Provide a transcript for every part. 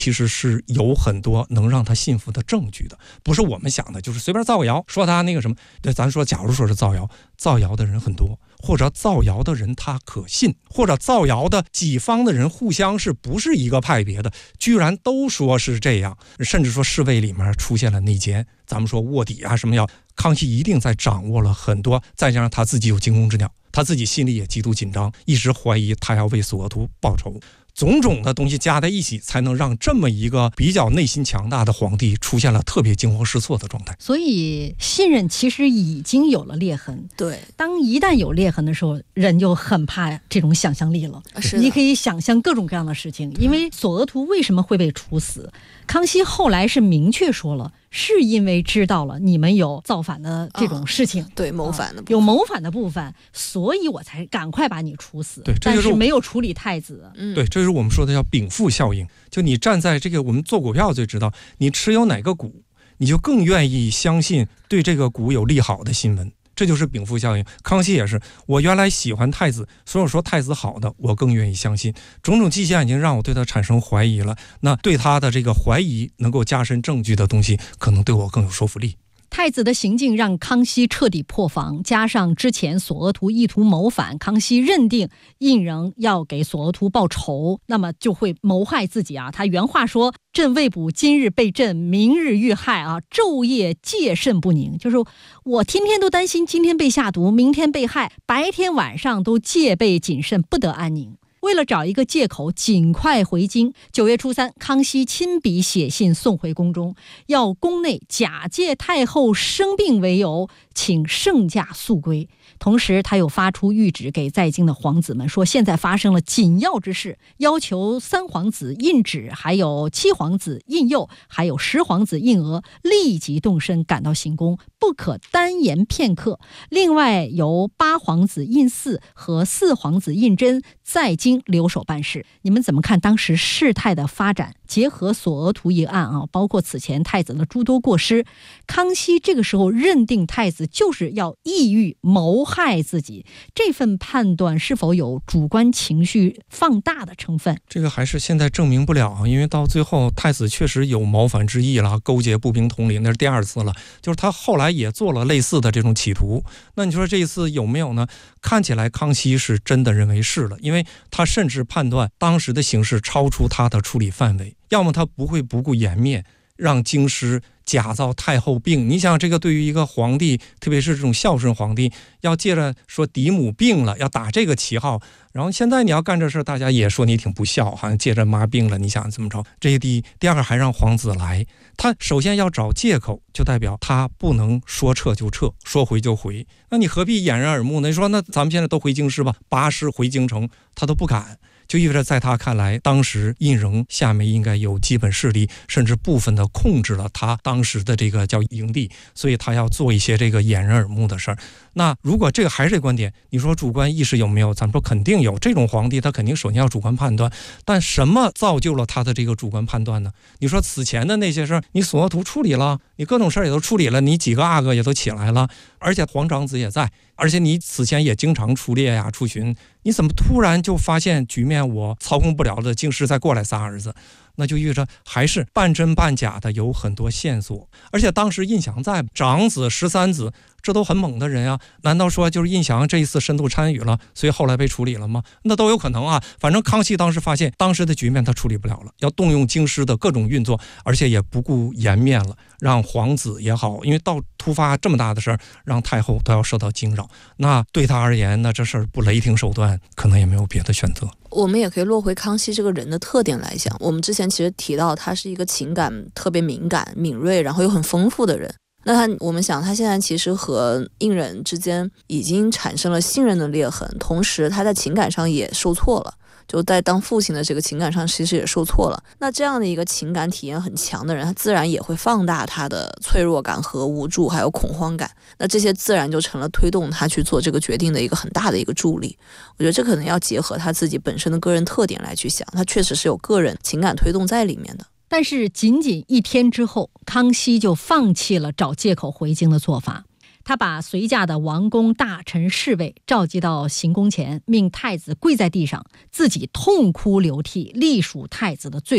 其实是有很多能让他信服的证据的，不是我们想的就是随便造个谣说他那个什么。对，咱说假如说是造谣，造谣的人很多，或者造谣的人他可信，或者造谣的几方的人互相是不是一个派别的，居然都说是这样，甚至说侍卫里面出现了内奸，咱们说卧底啊什么，要康熙一定在掌握了很多，再加上他自己有惊弓之鸟，他自己心里也极度紧张，一直怀疑他要为索额图报仇，种种的东西加在一起，才能让这么一个比较内心强大的皇帝出现了特别惊慌失措的状态。 所以信任其实已经有了裂痕。 对， 当一旦有裂痕的时候，人就很怕这种想象力了。你可以想象各种各样的事情。因为索额图为什么会被处死，康熙后来是明确说了，是因为知道了你们有造反的这种事情， 对，谋反的部分， 有谋反的部分，所以我才赶快把你处死。 对， 但是没有处理太子。 对，这是我们说的叫禀赋效应。就你站在这个，我们做股票最知道，你持有哪个股，你就更愿意相信对这个股有利好的新闻。这就是禀赋效应。康熙也是，我原来喜欢太子，所以说太子好的，我更愿意相信。种种迹象已经让我对他产生怀疑了，那对他的这个怀疑能够加深证据的东西，可能对我更有说服力。 太子的行径让康熙彻底破防，加上之前索额图意图谋反，康熙认定胤禛要给索额图报仇，那么就会谋害自己啊。他原话说：“朕未卜今日被朕，明日遇害啊，昼夜戒慎不宁。”就是我天天都担心今天被下毒，明天被害，白天晚上都戒备谨慎，不得安宁。为了找一个借口尽快回京，9月初3，康熙亲笔写信送回宫中，要宫内假借太后生病为由，请圣驾速归。同时他又发出谕旨给在京的皇子们，说现在发生了紧要之事，要求3皇子胤祉，还有7皇子胤佑，还有10皇子胤娥立即动身赶到行宫，不可单言片刻。另外由8皇子胤祀和4皇子胤禛在京留守办事。你们怎么看当时事态的发展？结合索额图一案啊，包括此前太子的诸多过失，康熙这个时候认定太子就是要意欲谋害自己，这份判断是否有主观情绪放大的成分？ 这个还是现在证明不了，因为到最后太子确实有谋反之意了，勾结步兵统领，那是第2次了，就是他后来也做了类似的这种企图。那你说这一次有没有呢？看起来康熙是真的认为是了，因为他甚至判断当时的形势超出他的处理范围，要么他不会不顾颜面让京师假造太后病。你想这个对于一个皇帝，特别是这种孝顺皇帝，要借着说嫡母病了要打这个旗号，然后现在你要干这事，大家也说你挺不孝，好像借着妈病了你想怎么着，这是第一。第二，还让皇子来，他首先要找借口，就代表他不能说撤就撤，说回就回，那你何必掩人耳目呢？你说那咱们现在都回京师吧，8师回京城他都不敢，就意味着在他看来，当时胤禛下面应该有基本势力，甚至部分的控制了他当时的这个叫营地，所以他要做一些这个掩人耳目的事儿。那如果这个还是观点，你说主观意识有没有？咱们说肯定有，这种皇帝他肯定首先要主观判断，但什么造就了他的这个主观判断呢？你说此前的那些事儿，你索额图处理了，你各种事儿也都处理了，你几个阿哥也都起来了，而且皇长子也在，而且你此前也经常出猎呀出巡，你怎么突然就发现局面我操控不了的，京师再过来仨儿子？那就意味着还是半真半假的，有很多线索。而且当时胤祥在，长子13子这都很猛的人啊，难道说就是胤祥这一次深度参与了，所以后来被处理了吗？那都有可能啊。反正康熙当时发现当时的局面他处理不了了，要动用京师的各种运作，而且也不顾颜面了，让皇子也好，因为到突发这么大的事儿，让太后都要受到惊扰，那对他而言，那这事儿不雷霆手段，可能也没有别的选择。 我们也可以落回康熙这个人的特点来讲，我们之前其实提到他是一个情感特别敏感、敏锐，然后又很丰富的人。那我们想他现在其实和胤禛之间已经产生了信任的裂痕，同时他在情感上也受挫了，就在当父亲的这个情感上其实也受挫了。那这样的一个情感体验很强的人，他自然也会放大他的脆弱感和无助还有恐慌感，那这些自然就成了推动他去做这个决定的一个很大的一个助力。我觉得这可能要结合他自己本身的个人特点来去想，他确实是有个人情感推动在里面的。 但是仅仅1天之后，康熙就放弃了找借口回京的做法。他把随驾的王公大臣侍卫召集到行宫前，命太子跪在地上，自己痛哭流涕，隶属太子的罪过。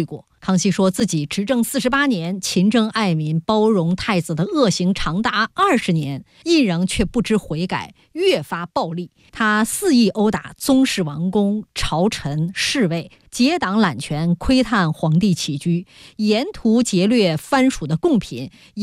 康熙说自己执政48年，勤政爱民，包容太子的恶行长达20年，胤禛却不知悔改，越发暴力。他肆意殴打宗室王公、朝臣、侍卫，结党揽权，窥探皇帝起居，沿途劫掠藩属的贡品。